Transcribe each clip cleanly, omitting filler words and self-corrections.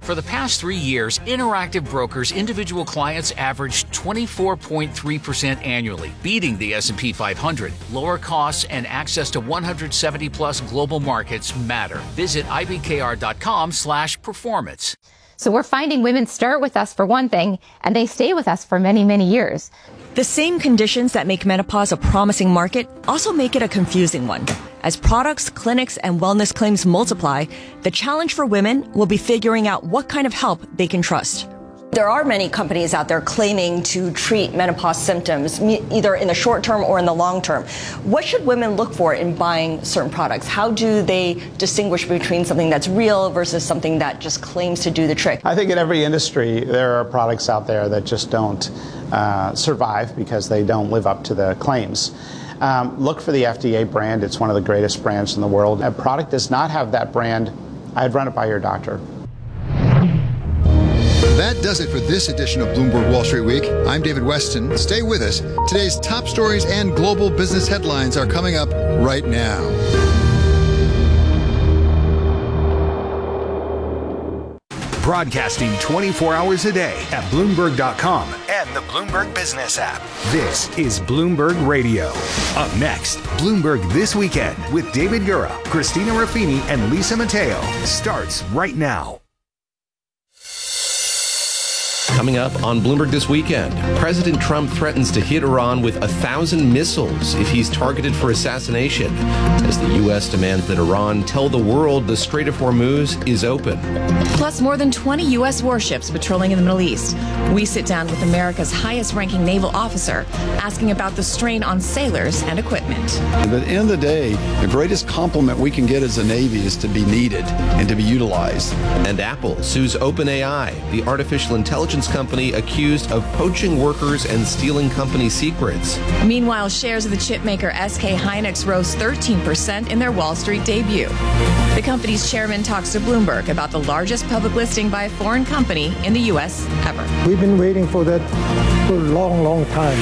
For the past 3 years, Interactive Brokers individual clients averaged 24.3% annually, beating the S&P 500. Lower costs and access to 170-plus global markets matter. Visit ibkr.com/performance. So we're finding women start with us for one thing, and they stay with us for many, many years. The same conditions that make menopause a promising market also make it a confusing one. As products, clinics, and wellness claims multiply, the challenge for women will be figuring out what kind of help they can trust. There are many companies out there claiming to treat menopause symptoms, either in the short term or in the long term. What should women look for in buying certain products? How do they distinguish between something that's real versus something that just claims to do the trick? I think in every industry, there are products out there that just don't survive because they don't live up to the claims. Look for the FDA brand. It's one of the greatest brands in the world. A product does not have that brand, I'd run it by your doctor. That does it for this edition of Bloomberg Wall Street Week. I'm David Weston. Stay with us. Today's top stories and global business headlines are coming up right now. Broadcasting 24 hours a day at Bloomberg.com and the Bloomberg Business app. This is Bloomberg Radio. Up next, Bloomberg This Weekend with David Gura, Christina Ruffini, and Lisa Mateo starts right now. Coming up on Bloomberg This Weekend, President Trump threatens to hit Iran with 1,000 missiles if he's targeted for assassination, as the U.S. demands that Iran tell the world the Strait of Hormuz is open. Plus, more than 20 U.S. warships patrolling in the Middle East. We sit down with America's highest-ranking naval officer, asking about the strain on sailors and equipment. But at the end of the day, the greatest compliment we can get as a Navy is to be needed and to be utilized. And Apple sues OpenAI, the artificial intelligence company accused of poaching workers and stealing company secrets. Meanwhile, shares of the chipmaker SK Hynix rose 13% in their Wall Street debut. The company's chairman talks to Bloomberg about the largest public listing by a foreign company in the U.S. ever. We've been waiting for that for a long, long time.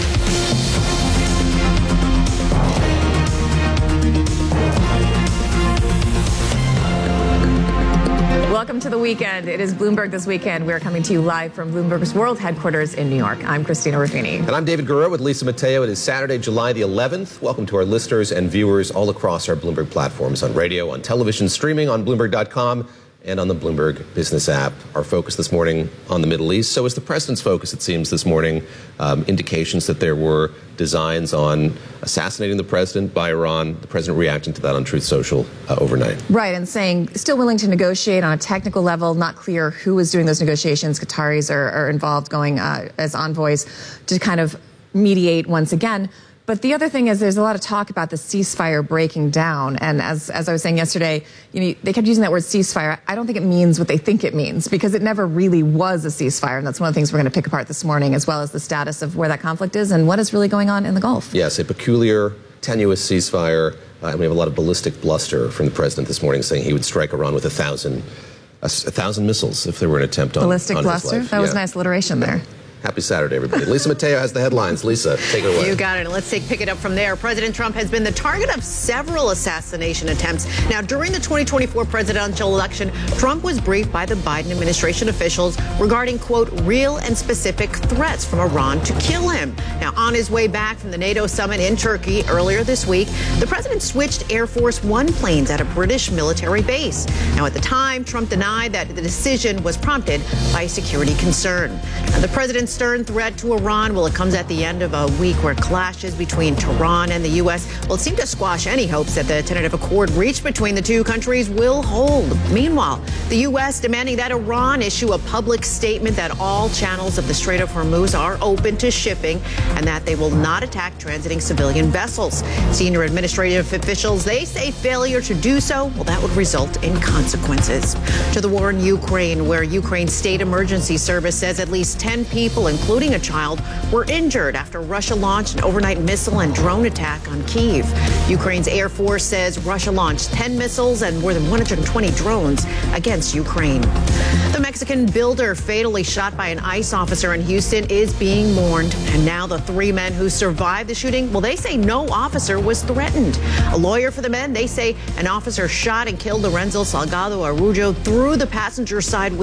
Welcome to the weekend. It is Bloomberg This Weekend. We're coming to you live from Bloomberg's world headquarters in New York. I'm Christina Ruffini. And I'm David Gura with Lisa Mateo. It is Saturday, July the 11th. Welcome to our listeners and viewers all across our Bloomberg platforms, on radio, on television, streaming, on Bloomberg.com, and on the Bloomberg Business app. Our focus this morning on the Middle East. So is the president's focus, it seems, this morning. Indications that there were designs on assassinating the president by Iran. The president reacting to that on Truth Social overnight. Right, and saying still willing to negotiate on a technical level. Not clear who is doing those negotiations. Qataris are involved, going as envoys to kind of mediate once again. But the other thing is there's a lot of talk about the ceasefire breaking down. And as I was saying yesterday, they kept using that word ceasefire. I don't think it means what they think it means, because it never really was a ceasefire. And that's one of the things we're going to pick apart this morning, as well as the status of where that conflict is and what is really going on in the Gulf. Yes, a peculiar, tenuous ceasefire. And we have a lot of ballistic bluster from the president this morning saying he would strike Iran with 1,000 missiles if there were an attempt on ballistic on bluster? His life. That was nice alliteration there. Happy Saturday, everybody. Lisa Mateo has the headlines. Lisa, take it away. You got it. Let's pick it up from there. President Trump has been the target of several assassination attempts. Now, during the 2024 presidential election, Trump was briefed by the Biden administration officials regarding, quote, real and specific threats from Iran to kill him. Now, on his way back from the NATO summit in Turkey earlier this week, the president switched Air Force One planes at a British military base. Now, at the time, Trump denied that the decision was prompted by a security concern. Now, the president's stern threat to Iran, well, it comes at the end of a week where clashes between Tehran and the U.S. will seem to squash any hopes that the tentative accord reached between the two countries will hold. Meanwhile, the U.S. demanding that Iran issue a public statement that all channels of the Strait of Hormuz are open to shipping and that they will not attack transiting civilian vessels. Senior administrative officials, they say failure to do so, well, that would result in consequences. To the war in Ukraine, where Ukraine's state emergency service says at least 10 people, including a child, were injured after Russia launched an overnight missile and drone attack on Kyiv. Ukraine's Air Force says Russia launched 10 missiles and more than 120 drones against Ukraine. The Mexican builder fatally shot by an ICE officer in Houston is being mourned. And now the three men who survived the shooting, well, they say no officer was threatened. A lawyer for the men, they say an officer shot and killed Lorenzo Salgado Araujo through the passenger side